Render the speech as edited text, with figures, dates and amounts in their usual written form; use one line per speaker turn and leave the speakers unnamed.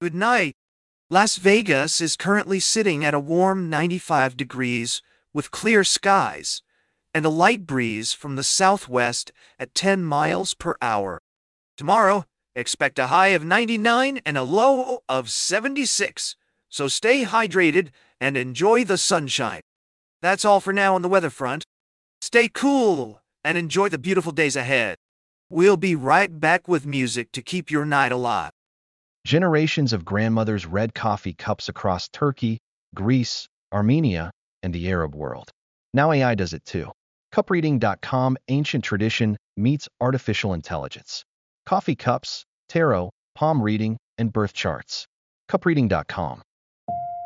Good night. Las Vegas is currently sitting at a warm 95 degrees with clear skies and a light breeze from the southwest at 10 miles per hour. Tomorrow, expect a high of 99 and a low of 76, so stay hydrated and enjoy the sunshine. That's all for now on the weather front. Stay cool and enjoy the beautiful days ahead. We'll be right back with music to keep your night alive.
Generations of grandmothers read coffee cups across Turkey, Greece, Armenia, and the Arab world. Now AI does it too. Cupreading.com, ancient tradition meets artificial intelligence. Coffee cups, tarot, palm reading, and birth charts. Cupreading.com.